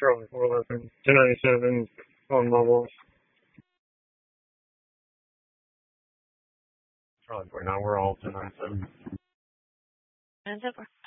Charlie 411, 1097 on mobile. Charlie 49, we're all 1097. And so far.